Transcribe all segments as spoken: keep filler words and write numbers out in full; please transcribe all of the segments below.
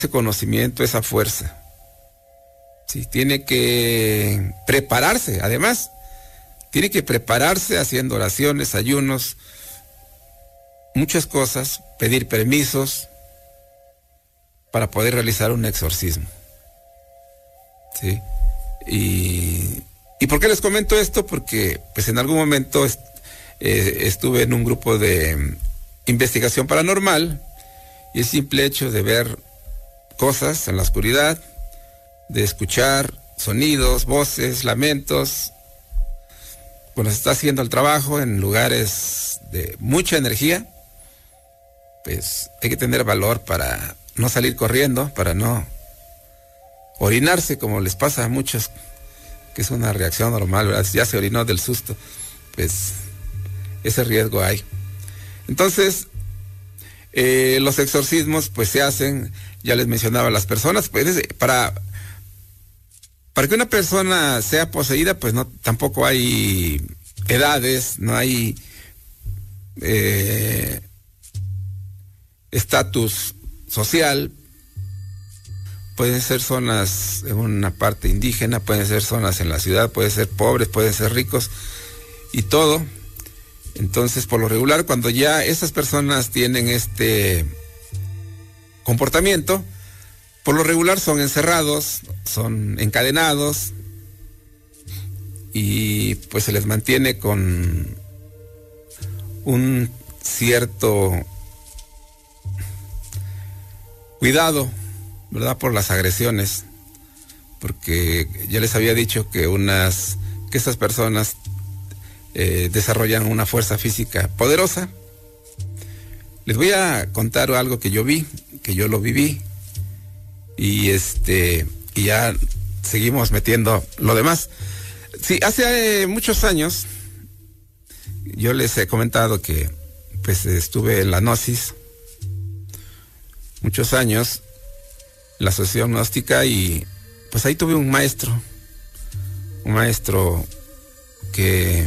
ese conocimiento, esa fuerza. Sí, tiene que prepararse, además, tiene que prepararse haciendo oraciones, ayunos, muchas cosas, pedir permisos para poder realizar un exorcismo. ¿Sí? Y, ¿y por qué les comento esto? Porque pues en algún momento est, eh, estuve en un grupo de investigación paranormal y el simple hecho de ver cosas en la oscuridad, de escuchar sonidos, voces, lamentos, cuando se está haciendo el trabajo en lugares de mucha energía, pues hay que tener valor para no salir corriendo, para no orinarse como les pasa a muchos, que es una reacción normal, ¿verdad? Si ya se orinó del susto, pues ese riesgo hay. Entonces, eh, los exorcismos pues se hacen, ya les mencionaba, las personas, pues para, para que una persona sea poseída, pues no, tampoco hay edades, no hay eh, estatus social. Pueden ser zonas en una parte indígena, pueden ser zonas en la ciudad, pueden ser pobres, pueden ser ricos y todo. Entonces, por lo regular, cuando ya esas personas tienen este comportamiento, por lo regular son encerrados, son encadenados y pues se les mantiene con un cierto cuidado, ¿verdad? Por las agresiones, porque ya les había dicho que unas, que estas personas eh, desarrollan una fuerza física poderosa. Les voy a contar algo que yo vi, que yo lo viví, y este, y ya seguimos metiendo lo demás. Sí, hace eh, muchos años, yo les he comentado que pues estuve en la Gnosis, muchos años, la asociación gnóstica, y pues ahí tuve un maestro, un maestro que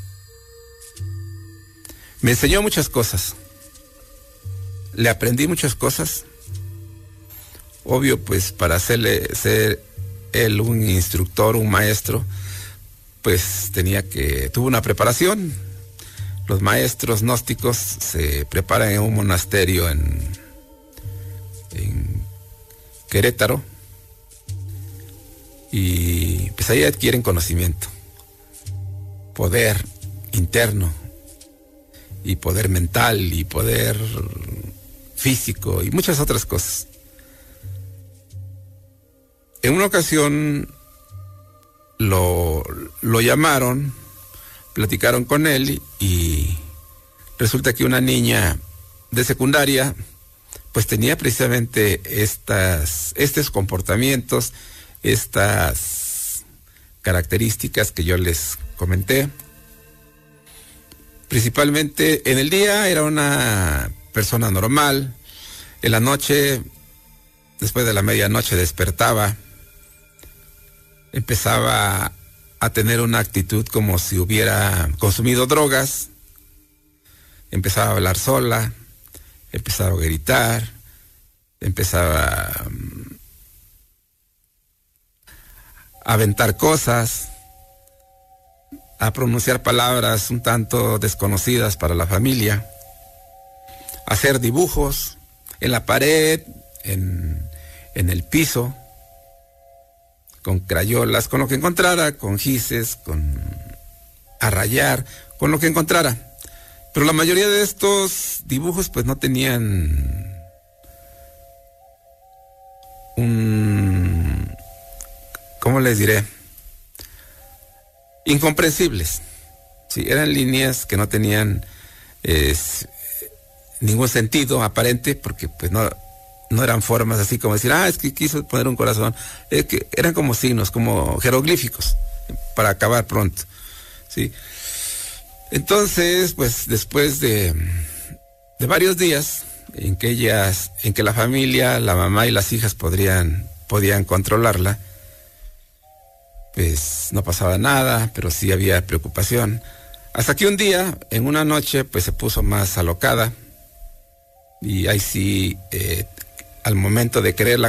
me enseñó muchas cosas, le aprendí muchas cosas. Obvio, pues para hacerle, ser él un instructor, un maestro, pues tenía que, tuvo una preparación. Los maestros gnósticos se preparan en un monasterio en, en Querétaro, y pues ahí adquieren conocimiento, poder interno y poder mental y poder físico y muchas otras cosas. En una ocasión lo, lo llamaron, platicaron con él y resulta que una niña de secundaria pues tenía precisamente estas, estos comportamientos, estas características que yo les comenté. Principalmente en el día era una persona normal, en la noche, después de la medianoche despertaba, empezaba a tener una actitud como si hubiera consumido drogas, empezaba a hablar sola, empezaba a gritar, empezaba um, a aventar cosas, a pronunciar palabras un tanto desconocidas para la familia, a hacer dibujos en la pared, en, en el piso, con crayolas, con lo que encontrara, con gises, con a rayar, con lo que encontrara. Pero la mayoría de estos dibujos pues no tenían un, ¿cómo les diré? Incomprensibles. Sí, eran líneas que no tenían eh, ningún sentido aparente, porque pues no, no eran formas así como decir, ah, es que quiso poner un corazón. Es que eran como signos, como jeroglíficos, para acabar pronto. Sí. Entonces, pues después de, de varios días en que ellas, en que la familia, la mamá y las hijas podrían, podían controlarla, pues no pasaba nada, pero sí había preocupación. Hasta que un día, en una noche, pues se puso más alocada, y ahí sí eh, al momento de creer la